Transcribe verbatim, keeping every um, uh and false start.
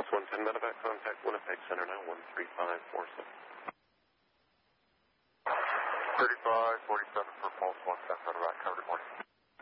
Pulse one ten medevac, contact Winnipeg Center now, one three five four seven. thirty-five forty-seven for Pulse one ten medevac, good morning.